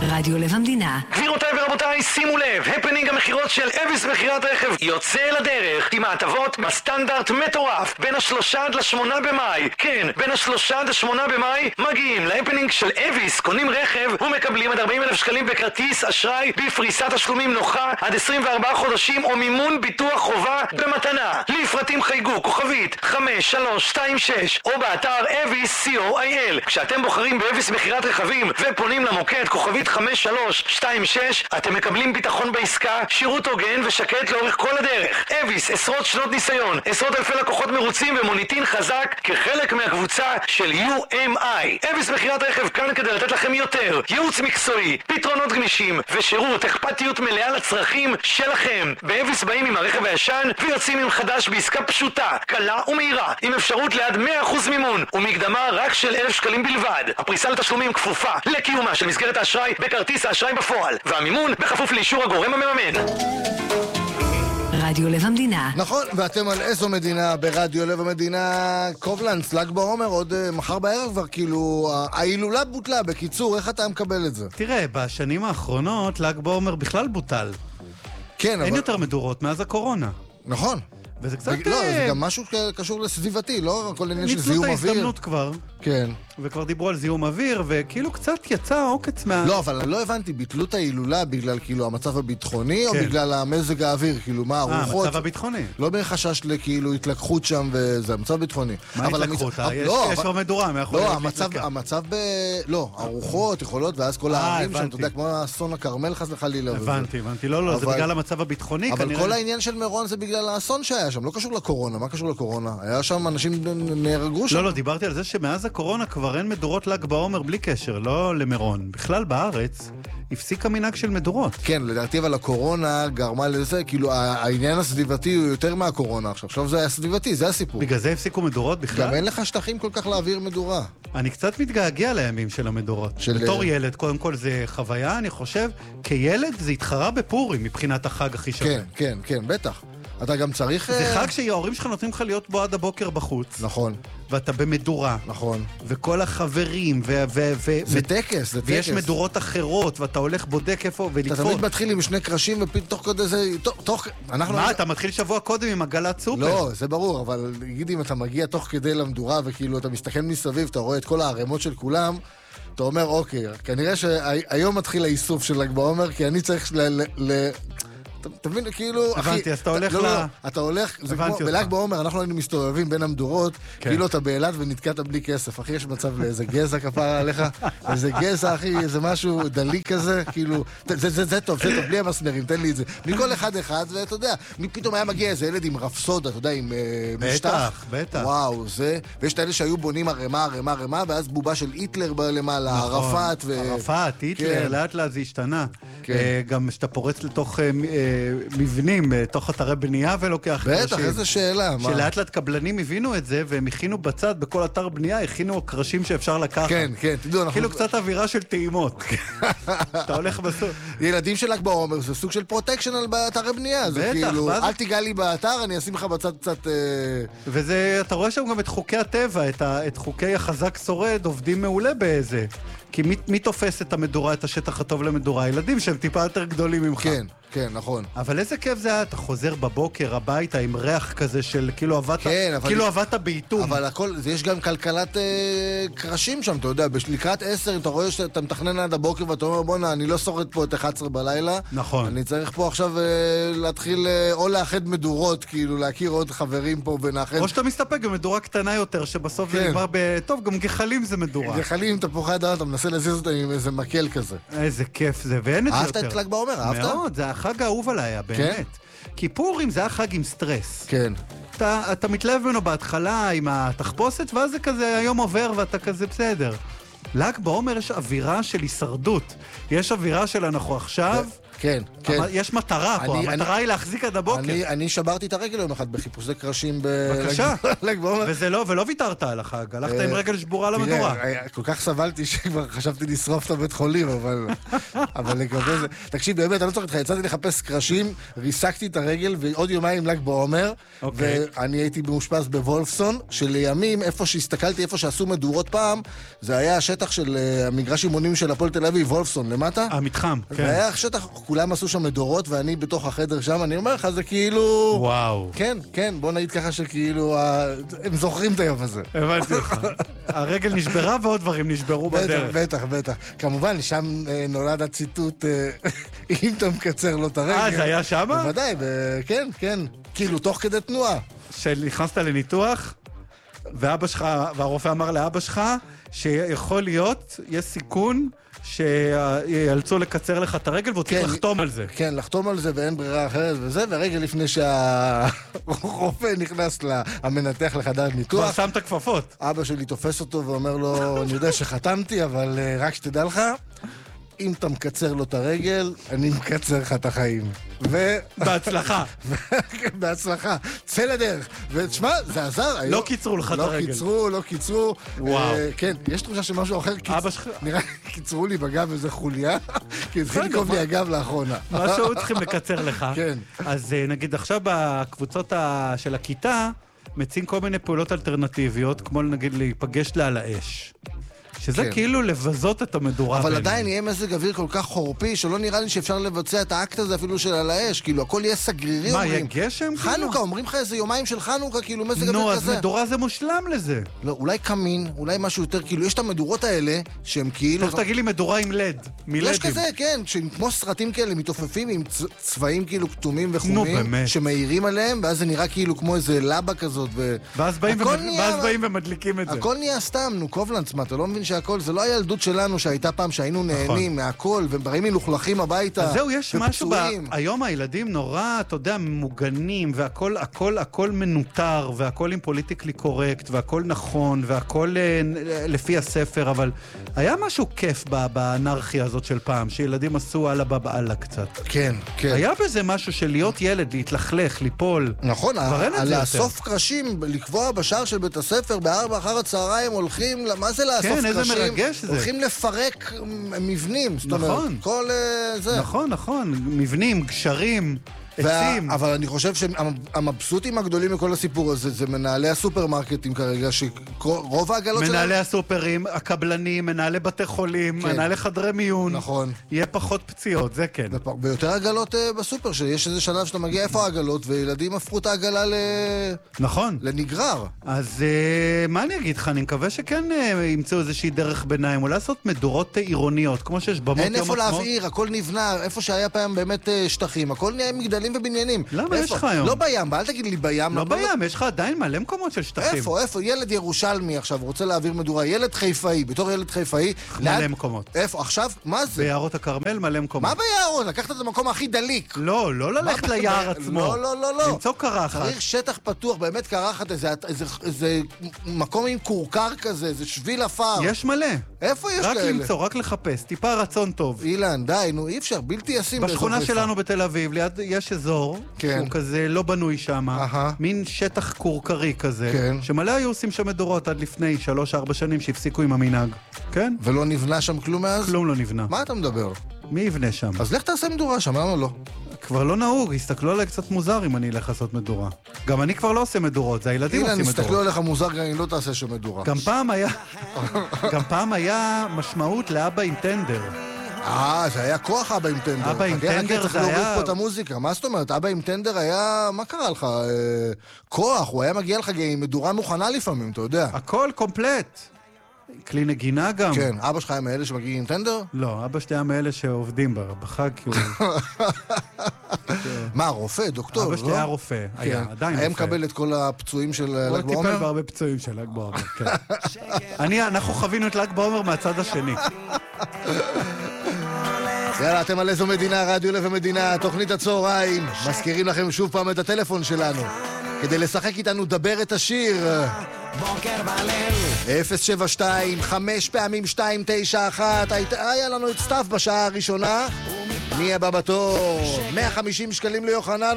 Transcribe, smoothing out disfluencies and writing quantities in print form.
רדיו לב המדינה. גבירותיי ורבותיי, שימו לב, הפנינג המחירות של אביס מחירת רכב יוצא לדרך עם ההטבות בסטנדרט מטורף בין ה3 עד ל8 במאי. כן, בין ה3 עד ה8 במאי מגיעים להפנינג של אביס, קונים רכב ומקבלים עד 40,000 שקלים בכרטיס אשראי בפריסת תשלומים נוחה עד 24 חודשים או מימון ביטוח חובה במתנה. לפרטים חייגו כוכבית 5326 או באתר avis.co.il. כשאתם בוחרים באביס מחירת רכבים ופונים למוקד כוכבית 5326 אתם מקבלים ביטחון בעסקה, שירות הוגן ושקט לאורך כל הדרך. אביס, עשרות שנות ניסיון, עשרות אלפי לקוחות מרוצים ומוניטין חזק כחלק מהקבוצה של UMI. אביס מחירת רכב כאן כדי לתת לכם יותר ייעוץ מקצועי, פתרונות גמישים ושירות אכפתיות מלאה לצרכים שלכם. באביס באים עם הרכב הישן ויוצאים עם חדש בעסקה פשוטה, קלה ומהירה, עם אפשרות ליד 100% מימון ומקדמה רק של 1,000 שקלים בלבד. הפריסה לתשלומים כפופה לקיומה של מסגרת האשראי בכרטיס האשראי בפועל, והמימון בכפוף לאישור הגורם המממן. רדיו לב המדינה. נכון, ואתם על איזו מדינה ברדיו לב המדינה. קובלנץ, ל"ג בעומר, עוד מחר בערב כבר, כאילו, ההילולה בוטלה. בקיצור, איך אתה מקבל את זה? תראה, בשנים האחרונות ל"ג בעומר בכלל בוטל. כן, אין יותר מדורות מאז הקורונה. נכון. וזה קצת... לא, זה גם משהו קשור לסביבתי, לא כל עניין של זיהום אוויר. ניצלו את ההזדמנות כבר. כן. וכבר דיברו על זיהום אוויר, וכאילו קצת יצא עוקץ מה... לא, אבל אני לא הבנתי, ביטלו את ההילולה בגלל כאילו המצב הביטחוני, או בגלל המזג האוויר, כאילו מה, הרוחות... המצב הביטחוני. לא בחשש לכאילו התלקחות שם, וזה המצב הביטחוני. מה התלקחות? יש כבר מדורה, לא, המצב לא, הרוחות יכולות, ואז כל הערים שם, אתה יודע, כמו האסון הכרמל חס וחלילה. הבנתי. לא, זה בגלל המצב הביטחוני. אבל כל העניין של מירון זה בגלל האסון שהיה שם, לא קשור לקורונה. מה קשור לקורונה? היה שם אנשים נהרגו שם. לא, דיברתי על זה שמאז הקורונה כבר אין מדורות ל"ג בעומר בלי קשר, לא למירון. בכלל בארץ הפסיק המנהג של מדורות. כן, לדעתי אבל הקורונה גרמה לזה, כאילו העניין הסביבתי הוא יותר מהקורונה עכשיו זה הסביבתי, זה הסיפור. בגלל זה הפסיקו מדורות בכלל? גם אין לך שטחים כל כך להעביר מדורה. אני קצת מתגעגע לימים של המדורות. בתור ילד, קודם כל זה חוויה, אני חושב, כילד זה התחרה בפורים מבחינת החג הכי שווה. כן, בטח. אתה גם צריך... זה חג שההורים שלך נותנים לך להיות בו עד הבוקר בחוץ. נכון. ואתה במדורה. נכון. וכל החברים, זה טקס, זה טקס. ויש מדורות אחרות, ואתה הולך בודק איפה ולתפות. אתה תמיד מתחיל עם 2 קרשים, ותוך כדי זה... מה, אתה מתחיל שבוע קודם עם עגלת סופר? לא, זה ברור, אבל נגיד אם אתה מגיע תוך כדי למדורה, וכאילו אתה מסתכל מסביב, אתה רואה את כל הערימות של כולם, אתה אומר, אוקיי, כנראה שהיום מתחיל האיסוף של ל"ג בעומר, כי אני צריך אתה מבין, כאילו... הבנתי, אז אתה הולך אתה הולך, בל"ג בעומר אנחנו היינו מסתובבים בין המדורות, כאילו אתה באילת ונתקעת בלי כסף. אחי, יש מצב לאיזה גזע כפרה עליך, איזה גזע, אחי, איזה משהו דלי כזה, כאילו, זה טוב, בלי המסמרים, תן לי את זה. מכל אחד, ואתה יודע, פתאום היה מגיע איזה ילד עם רפסודה, אתה יודע, עם משטח. בטח. וואו, זה, ויש את אלה שהיו בונים הרמה, ואז בובה של היטלר למעלה, ערפאת היטלר, לאט לאט זה השתנה. גם שאתה פורץ לתוך מבנים בתוך אתרי בנייה ולוקח קרשים. בטח, איזה שאלה. שלאט לאט קבלנים הבינו את זה, והם הכינו בצד, בכל אתר בנייה, הכינו קרשים שאפשר לקחת. כן, תדעו, אנחנו... כאילו קצת אווירה של טעימות. אתה הולך בסוף. ילדים של ל"ג בעומר, זה סוג של פרוטקשן על אתרי בנייה. זה כאילו, אל תיגע לי באתר, אני אשים לך בצד קצת... וזה, אתה רואה שם גם את חוקי הטבע, את חוקי החזק שורד, עובדים מעולה באיזה. כי מי תופס את המדורה, את השטח הטוב למדורה? ילדים שהם טיפה יותר גדולים ממך. כן, נכון. אבל איזה כיף זה היה, אתה חוזר בבוקר הביתה עם ריח כזה של כאילו עבדת באיתום. אבל הכל, יש גם כלכלת קרשים שם, אתה יודע, לקראת 10, אתה רואה שאתה מתכנן עד הבוקר ואתה אומר, בונה, אני לא שורד פה את 11 בלילה. נכון. אני צריך פה עכשיו להתחיל או לאחד מדורות, כאילו להכיר עוד חברים פה ונאחד. או שאתה מסתפק במדורה קטנה יותר, שבסוף זה נגמר טוב, גם גחלים זה מדורה. גחלים, תפוחי אדמה, אתה מנסה להזיז אותם עם איזה מקל כזה. איזה כיף זה, ואין את זה יותר. אהבת את ל"ג בעומר, אהבת? מאוד, זה החג האהוב עליי, באמת. כי פורים זה החג עם סטרס. כן. אתה מתלהב ממנו בהתחלה עם התחפושת, ואז זה כזה היום עובר ואתה כזה בסדר. ל"ג בעומר יש אווירה של הישרדות. יש אווירה של אנחנו עכשיו כן, כן. יש מטרה פה, המטרה היא להחזיק עד הבוקר. אני שברתי את הרגל יום אחד בחיפושי קרשים בבקשה. ולא ויתרת על החג, הלכת עם רגל שבורה למדורה. כל כך סבלתי שכבר חשבתי לשרוף את הבית חולים, אבל לגבי זה... תקשיב, באמת, אני לא צוחק איתך, יצאתי לחפש קרשים, ריסקתי את הרגל, ועוד יומיים ל"ג בעומר, ואני הייתי מאושפז בוולפסון, שלימים, איפה שהסתכלתי, איפה שעשו מדורות פעם, זה היה השטח של המגרש אימונים של הפועל תל אביב, וולפסון, למטה. המתחם, כן. זה היה שטח, כולם עשו שם מדורות, ואני בתוך החדר שם, אני אומר לך, זה כאילו... וואו. כן, כן, בוא נעיד ככה שכאילו, הם זוכרים את היום הזה. הבנתי לך. הרגל נשברה ועוד דברים נשברו בדרך. בטח, בטח. כמובן, שם נולד הציטוט, אם אתה מקצר לו את הרגל. זה היה שם? בוודאי, כן, כן. כאילו, תוך כדי תנועה. שנכנסת לניתוח, ואבא שלך, והרופא אמר לאבא שלך, שיכול להיות, יש סיכון, שיאלצו לקצר לך את הרגל, והוא צריך לחתום על זה. כן, לחתום על זה, ואין ברירה אחרת וזה, והרגע לפני שהרופא נכנס המנתח לחדר ניתוח. כבר שם את הכפפות. אבא שלי תופס אותו ואומר לו, אני יודע שחתמתי, אבל רק שתדע לך, אם אתה מקצר לו את הרגל, אני מקצר לך את החיים. בהצלחה. בהצלחה. צא לדרך. ותשמע, זה עזר. לא קיצרו לך את הרגל. לא קיצרו. וואו. כן, יש תחושה שמשהו אחר אבא שלך... נראה, קיצרו לי בגב איזה חוליה, כי התחיל לקרוב לי הגב לאחרונה. משהו צריכים לקצר לך. כן. אז נגיד עכשיו בקבוצות של הכיתה, מציעים כל מיני פעולות אלטרנטיביות, כמו נגיד להיפגש לה על האש. שזה כאילו לבזות את המדורה. אבל עדיין יהיה מזג אוויר כל כך חורפי, שלא נראה לי שאפשר לבצע את האקט הזה אפילו של על האש, כאילו הכל יהיה סגרירי. מה, יהיה גשם? חנוכה, אומרים לך איזה יומיים של חנוכה, כאילו מזג אוויר כזה. נו, אז מדורה זה מושלם לזה. לא, אולי קמין, אולי משהו יותר, כאילו יש את המדורות האלה, שהם כאילו... צריך תגיד לי מדורה עם לד, מלדים. יש כזה, כן, כמו סרטים כאלה מתעופפים עם צבעים כאילו כתומים וחומים, שמאירים עליהם, ואז זה נראה כאילו כמו איזה לבה כזאת, ואז באים ומדליקים את זה. הכל נהיה סתם, נו, קובלנץ, מה, אתה לא מבין שהכל, זה לא היה ילדות שלנו שהייתה פעם שהיינו נהנים מהכל, ובראים מלוכלכים הביתה. אז זהו, יש משהו היום הילדים נורא, אתה יודע, מוגנים, והכל מנותר, והכל עם פוליטיקלי קורקט, והכל נכון, והכל לפי הספר, אבל היה משהו כיף באנרכיה הזאת של פעם, שילדים עשו על הבאללה קצת. כן, כן. היה בזה משהו של להיות ילד, להתלכלך, ליפול. נכון, לאסוף קרשים, לקבוע בשער של בית הספר, ב4 אחר הצהריים הולכים, מה זה לאסוף קרשים? כן, איזה מרגש זה. הולכים לפרק מבנים, זאת אומרת, כל זה. נכון, מבנים, גשרים, עצים. אבל אני חושב שהמבסוטים הגדולים מכל הסיפור הזה, זה מנהלי הסופרמרקטים כרגע, שרוב העגלות שלהם... מנהלי הסופרים, הקבלנים, מנהלי בתי חולים, מנהלי חדרי מיון. נכון. יהיה פחות פציעות, זה כן. ויותר עגלות בסופר, שיש איזה שלב שאתה מגיע איפה העגלות, וילדים הפכו את העגלה נכון. לנגרר. אז מה אני אגיד לך? אני מקווה שכן ימצאו איזושהי דרך ביניים, או לעשות מדורות עירוניות, כמו שיש במות יום עצמות. אין איפה להבעיר, הכל נבנה, איפה שהיה פעם באמת שטחים, הכל נהיה מגדלים ובניינים. למה יש לך היום? לא בים, אל תגיד לי בים. לא בים, יש לך עדיין מלא מקומות של שטחים. איפה? ילד ירושלמי עכשיו רוצה להעביר מדורה, ילד חיפאי, בתור ילד חיפאי. מלא מקומות. איפה? עכשיו? מה זה? ביערות הכרמל מלא מקומות. מה ביערות? לקחת את המקום הכי דליק. לא ללכת ליער עצמו. לא. למצוא קרחת. צריך שטח פתוח, באמת קרחת, איזה מקום עם קורקר כזה, איזה שביל אפר. יש מלא. איפה יש רק כאלה? למצוא, רק לחפש, טיפה רצון טוב. אילן, די, נו, אי אפשר, בלתי ישים. בשכונה שלנו בתל אביב, ליד יש אזור, שהוא כזה לא בנוי שם, מין שטח קורקרי כזה, שמלא היו עושים שם מדורות עד לפני 3-4 שנים שהפסיקו עם המנהג. כן? ולא נבנה שם כלום מאז? כלום לא נבנה. מה אתה מדבר? מי יבנה שם? אז לך תעשה מדורה שם, למה לא? כבר לא נהוג, הסתכלו עליי קצת מוזר אם אני אלך לעשות מדורה. גם אני כבר לא עושה מדורות, זה הילדים עושים מדורות. הסתכלו עליך מוזר, גם אני לא תעשה שם מדורה. גם פעם היה משמעות לאבא עם טנדר. זה היה כוח אבא עם טנדר. אבא עם טנדר צריך להוריד פה את המוזיקה. מה זאת אומרת? אבא עם טנדר היה... מה קרה לך? כוח, הוא היה מגיע לך עם מדורה מוכנה לפעמים, אתה יודע. הכל קומפלט. כלי נגינה גם. כן, אבא שלך היה מאלה שמגיעים עם טנדר? לא, אבא שלי היה מאלה שעובדים בחג, כי הוא... מה, רופא, דוקטור? אבא שלי היה רופא, היה עדיין רופא. היה מקבל את כל הפצועים של ל"ג בעומר? הוא טיפל בהרבה פצועים של ל"ג בעומר, כן. אנחנו חווינו את ל"ג בעומר מהצד השני. יאללה, אתם על איזו מדינה, רדיו לב המדינה, תוכנית הצהריים. מזכירים לכם שוב פעם את הטלפון שלנו. כדי לשחק איתנו, דבר את השיר. בוקר בליל 072 5 פעמים 291. היה לנו את סטאפ בשעה הראשונה מי הבא בתור? 150 שקלים ליוחנן